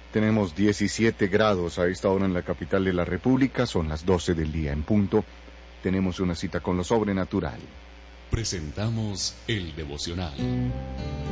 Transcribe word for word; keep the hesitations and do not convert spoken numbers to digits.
Tenemos diecisiete grados a esta hora en la capital de la República, son las doce del día en punto. Tenemos una cita con lo sobrenatural. Presentamos el devocional.